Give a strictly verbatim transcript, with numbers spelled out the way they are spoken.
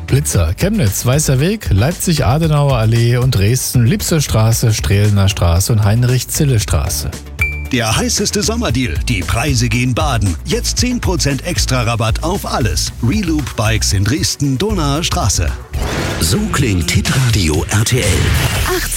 Blitzer, Chemnitz, Weißer Weg, Leipzig, Adenauer Allee und Dresden, Liebster Straße, Strehlener Straße und Heinrich-Zille-Straße. Der heißeste Sommerdeal. Die Preise gehen baden. Jetzt zehn Prozent extra Rabatt auf alles. Reloop Bikes in Dresden, Donauer Straße. So klingt Hitradio R T L. achtzehn